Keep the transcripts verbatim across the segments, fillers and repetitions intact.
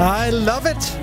I love it,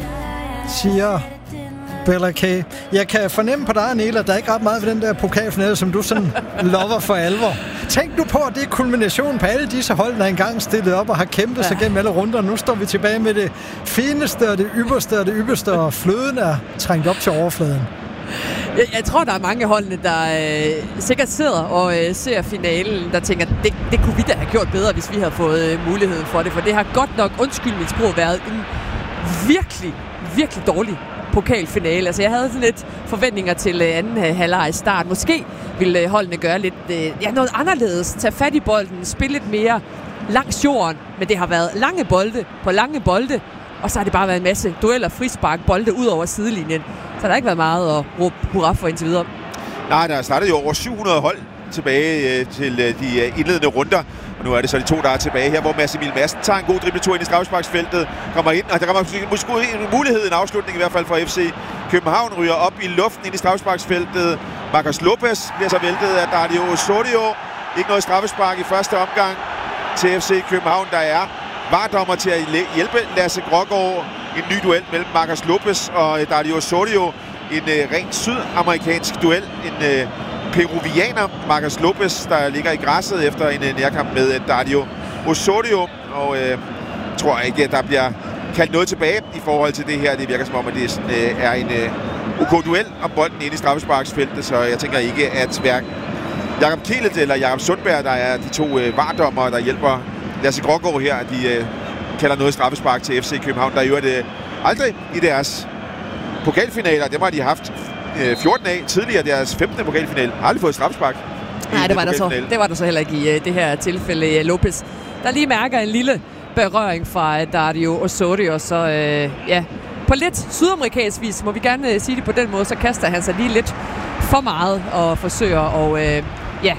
siger Bella K. Jeg kan fornemme på dig, Niel, at der er ikke ret meget ved den der pokalfinale, som du sådan lover for alvor. Tænk nu på, at det er kulminationen på alle disse hold, der engang stillede op og har kæmpet sig gennem alle runder. Nu står vi tilbage med det fineste og det ypperste og det ypperste, og fløden er trængt op til overfladen. Jeg, jeg tror, der er mange holdene, der øh, sikkert sidder og øh, ser finalen, der tænker, det, det kunne vi da have gjort bedre, hvis vi havde fået øh, muligheden for det. For det har godt nok, undskyld mit sprog, været en virkelig, virkelig dårlig pokalfinale. Altså, jeg havde sådan lidt forventninger til øh, anden øh, halvleg start. Måske ville øh, holdene gøre lidt øh, ja, noget anderledes. Tage fat i bolden, spille lidt mere langs jorden. Men det har været lange bolde på lange bolde. Og så har det bare været en masse dueller, frispark, bolde ud over sidelinjen. Så der har ikke været meget at råbe hurra for indtil videre. Nej, der startede jo over syv hundrede hold tilbage øh, til øh, de øh, indledende runder. Og nu er det så de to, der er tilbage her, hvor Mads Emil Madsen tager en god dribletur ind i straffesparksfeltet, kommer ind, og der kommer måske en mulighed, en afslutning i hvert fald for F C København, ryger op i luften ind i straffesparksfeltet. Marcos Lopez bliver så væltet af Dario Osorio. Ikke noget straffespark i første omgang til F C København, der er vardommer til at hjælpe Lasse Grågaard. En ny duel mellem Marcos Lopez og Dario Osorio. En uh, rent sydamerikansk duel. En uh, peruvianer, Marcos Lopez, der ligger i græsset efter en uh, nærkamp med uh, Dario Osorio. Og jeg uh, tror ikke, at der bliver kaldt noget tilbage i forhold til det her. Det virker som om, at det sådan, uh, er en uh, U K-duel om bolden inde i straffesparksfeltet. Så jeg tænker ikke, at hverken Jakob Kielet eller Jakob Sundberg, der er de to uh, vardommer, der hjælper Lasse Grågaard her, de uh, kalder noget straffespark til F C København, der jo er det aldrig i deres pokalfinaler. Dem har de haft øh, fjorten af tidligere, deres femtende pokalfinale. Har aldrig fået straffespark. Nej, det var, der så, det var der så heller ikke i uh, det her tilfælde. Lopez, der lige mærker en lille berøring fra uh, Dario Osorio, så uh, ja, på lidt sydamerikansk vis, må vi gerne uh, sige det på den måde, så kaster han sig lige lidt for meget og forsøger at uh, ja,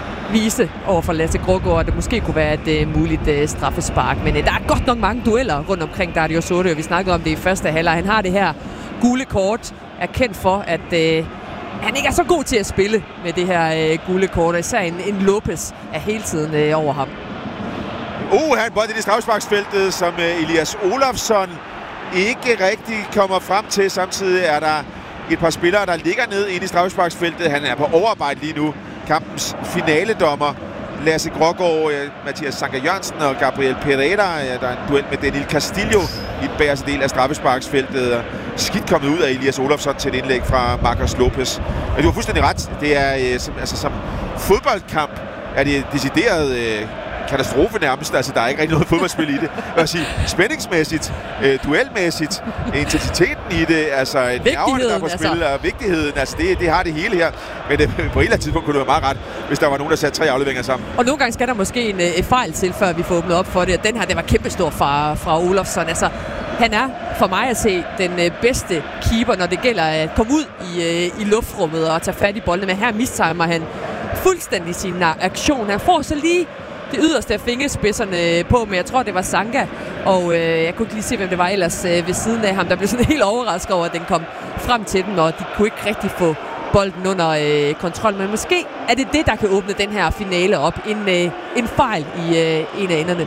vise over for Lasse Grågaard, at det måske kunne være et uh, muligt uh, straffespark. Men uh, der er godt nok mange dueller rundt omkring Dario Osorio. Vi snakkede om det i første halvleg. Han har det her gule kort, er kendt for, at uh, han ikke er så god til at spille med det her uh, gule kort. Især en, en Lopez er hele tiden uh, over ham. Uh, han bold i straffesparksfeltet, som uh, Elias Olofsson ikke rigtig kommer frem til. Samtidig er der et par spillere, der ligger ned inde i straffesparksfeltet. Han er på overarbejde lige nu. Kampens finaledommer, Lasse Grågaard, Mathias Sanker Jørgensen og Gabriel Pereira. Der er en duel med Daniel Castillo i den bagerste del af straffesparksfeltet. Skidt kommet ud af Elias Olofsson til et indlæg fra Marcos Lopez. Men du har fuldstændig ret. Det er som, altså, som fodboldkamp er det decideret øh, katastrofe nærmest. Altså, der er ikke rigtig noget fodboldspil i det. Jeg vil sige, spændingsmæssigt, øh, duelmæssigt, intensiteten i det, altså nerverne, der er på spil, altså. Og vigtigheden, altså det, det har det hele her. Men øh, på et eller andet tidspunkt kunne det være meget ret, hvis der var nogen, der satte tre afleveringer sammen. Og nogle gange skal der måske en et fejl til, før vi får åbnet op for det. Og den her, den var kæmpestor fra, fra Olofsson. Altså, han er for mig at se den øh, bedste keeper, når det gælder at komme ud i, øh, i luftrummet og tage fat i bolden. Men her mistimer han fuldstændig sin aktion. Han får så lige det yderste af fingerspidserne på, men jeg tror, det var Sanka, og øh, jeg kunne ikke lige se, hvem det var ellers øh, ved siden af ham. Der blev sådan helt overrasket over, at den kom frem til den, og de kunne ikke rigtig få bolden under øh, kontrol. Men måske er det det, der kan åbne den her finale op. En, øh, en fejl i øh, en af enderne.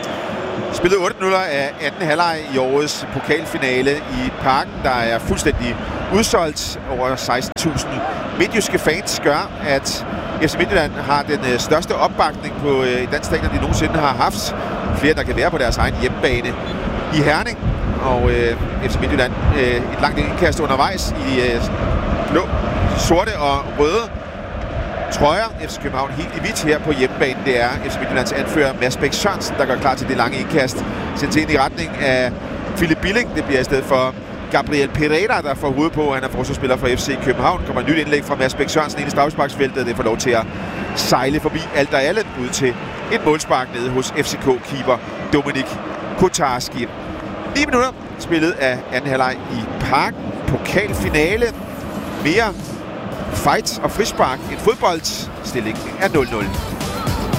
Spillet otte minutter af anden halvleg i årets pokalfinale i Parken, der er fuldstændig udsolgt. Over seksten tusind midtjyske fans gør, at F C Midtjylland har den største opbakning på et dansk stadion, de nogensinde har haft. Flere, der kan være på deres egen hjemmebane i Herning. Og øh, F C Midtjylland øh, et langt indkast undervejs i øh, blå, sorte og røde trøjer. F C København helt i hvidt her på hjemmebane. Det er F C Midtjyllands anfører Mads Bæk Sørensen, der gør klar til det lange indkast. Sendt ind i retning af Philip Billing. Det bliver i stedet for Gabriel Pereira, der får hovedet på. Han er forsvarsspiller for F C København. Kommer et nyt indlæg fra Mads Bæk Sørensen ind i straffesparksfeltet. Det får lov til at sejle forbi alt og alle ud til et målspark nede hos F C K-keeper Dominik Kotarski. ni minutter spillet af anden halvleg i Parken. Pokalfinale. Mere fight og frispark end fodbold. Stillingen er nul nul.